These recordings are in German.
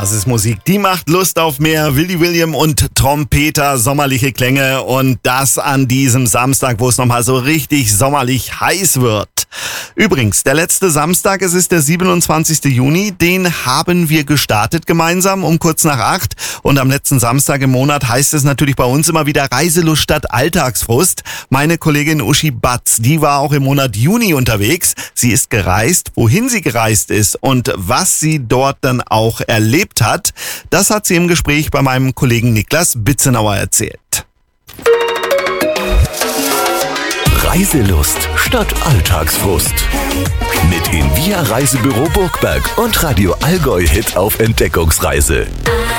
Das ist Musik, die macht Lust auf mehr. Willy William und Trompeter, sommerliche Klänge und das an diesem Samstag, wo es nochmal so richtig sommerlich heiß wird. Übrigens, der letzte Samstag, es ist der 27. Juni, den haben wir gestartet gemeinsam um kurz nach 8. Und am letzten Samstag im Monat heißt es natürlich bei uns immer wieder Reiselust statt Alltagsfrust. Meine Kollegin Uschi Batz, die war auch im Monat Juni unterwegs. Sie ist gereist, wohin sie gereist ist und was sie dort dann auch erlebt hat, das hat sie im Gespräch bei meinem Kollegen Niklas Bitzenauer erzählt. Reiselust statt Alltagsfrust. Mit Envia Reisebüro Burgberg und Radio Allgäu Hit auf Entdeckungsreise.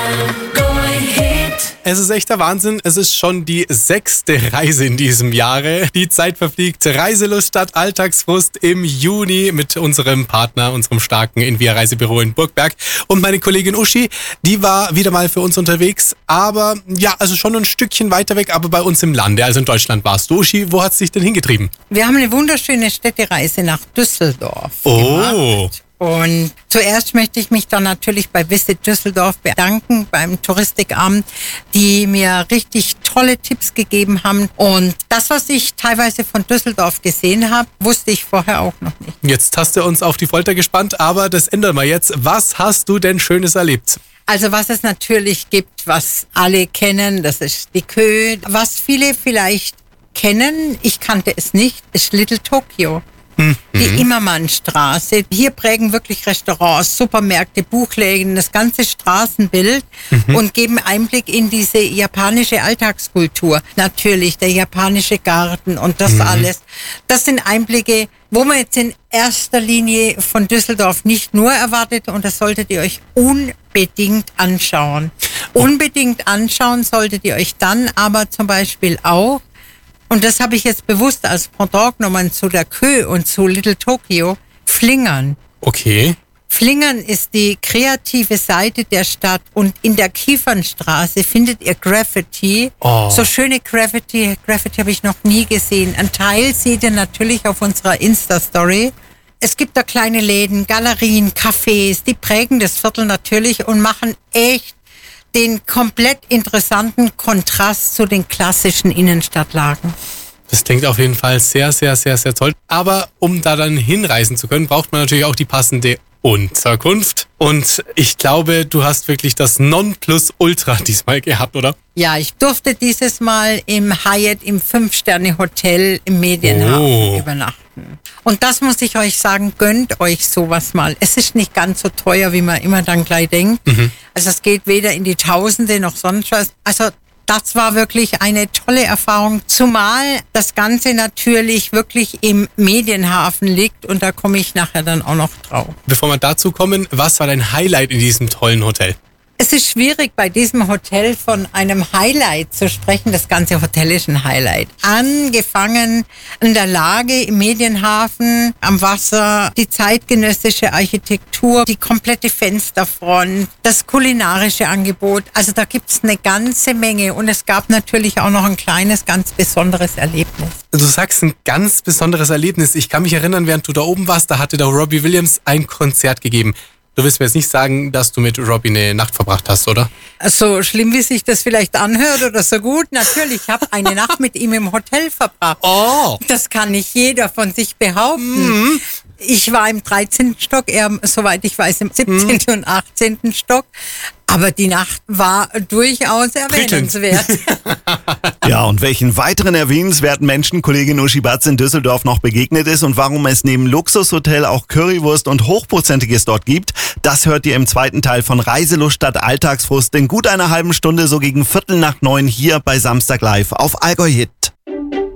Es ist echter Wahnsinn. Es ist schon die 6. Reise in diesem Jahre. Die Zeit verfliegt. Reiselust statt Alltagsfrust im Juni mit unserem Partner, unserem starken Envia Reisebüro in Burgberg. Und meine Kollegin Uschi, die war wieder mal für uns unterwegs. Aber ja, also schon ein Stückchen weiter weg, aber bei uns im Lande. Also in Deutschland warst du. Uschi, wo hat es dich denn hingetrieben? Wir haben eine wunderschöne Städtereise nach Düsseldorf gemacht. Und zuerst möchte ich mich dann natürlich bei Visit Düsseldorf bedanken, beim Touristikamt, die mir richtig tolle Tipps gegeben haben. Und das, was ich teilweise von Düsseldorf gesehen habe, wusste ich vorher auch noch nicht. Jetzt hast du uns auf die Folter gespannt, aber das ändern wir jetzt. Was hast du denn Schönes erlebt? Also was es natürlich gibt, was alle kennen, das ist die Kö. Was viele vielleicht kennen, ich kannte es nicht, ist Little Tokyo. Die Immermannstraße. Hier prägen wirklich Restaurants, Supermärkte, Buchläden, das ganze Straßenbild und geben Einblick in diese japanische Alltagskultur. Natürlich der japanische Garten und das alles. Das sind Einblicke, wo man jetzt in erster Linie von Düsseldorf nicht nur erwartet und das solltet ihr euch unbedingt anschauen. Unbedingt anschauen solltet ihr euch dann aber zum Beispiel auch, und das habe ich jetzt bewusst als Pendant genommen zu der Kö und zu Little Tokyo, Flingern. Okay. Flingern ist die kreative Seite der Stadt und in der Kiefernstraße findet ihr Graffiti. So schöne Graffiti habe ich noch nie gesehen. Ein Teil seht ihr natürlich auf unserer Insta-Story. Es gibt da kleine Läden, Galerien, Cafés, die prägen das Viertel natürlich und machen echt den komplett interessanten Kontrast zu den klassischen Innenstadtlagen. Das klingt auf jeden Fall sehr, sehr, sehr, sehr toll. Aber um da dann hinreisen zu können, braucht man natürlich auch die passende Unterkunft. Und ich glaube, du hast wirklich das Nonplusultra diesmal gehabt, oder? Ja, ich durfte dieses Mal im Hyatt, im 5-Sterne-Hotel im Medienhafen übernachten. Und das muss ich euch sagen, gönnt euch sowas mal. Es ist nicht ganz so teuer, wie man immer dann gleich denkt. Also es geht weder in die Tausende noch sonst was. Also das war wirklich eine tolle Erfahrung, zumal das Ganze natürlich wirklich im Medienhafen liegt und da komme ich nachher dann auch noch drauf. Bevor wir dazu kommen, was war dein Highlight in diesem tollen Hotel? Es ist schwierig, bei diesem Hotel von einem Highlight zu sprechen. Das ganze Hotel ist ein Highlight. Angefangen an der Lage im Medienhafen, am Wasser, die zeitgenössische Architektur, die komplette Fensterfront, das kulinarische Angebot. Also da gibt's eine ganze Menge. Und es gab natürlich auch noch ein kleines, ganz besonderes Erlebnis. Du sagst ein ganz besonderes Erlebnis. Ich kann mich erinnern, während du da oben warst, da hatte der Robbie Williams ein Konzert gegeben. Du willst mir jetzt nicht sagen, dass du mit Robbie eine Nacht verbracht hast, oder? So schlimm, wie sich das vielleicht anhört oder so gut. Natürlich, ich habe eine Nacht mit ihm im Hotel verbracht. Das kann nicht jeder von sich behaupten. Ich war im 13. Stock, er, soweit ich weiß, im 17. und 18. Stock. Aber die Nacht war durchaus erwähnenswert. Ja, und welchen weiteren erwähnenswerten Menschen Kollegin Uschi Batz in Düsseldorf noch begegnet ist und warum es neben Luxushotel auch Currywurst und Hochprozentiges dort gibt, das hört ihr im zweiten Teil von Reiselust statt Alltagsfrust in gut einer halben Stunde, so gegen 8:45 hier bei Samstag Live auf Allgäu Hit.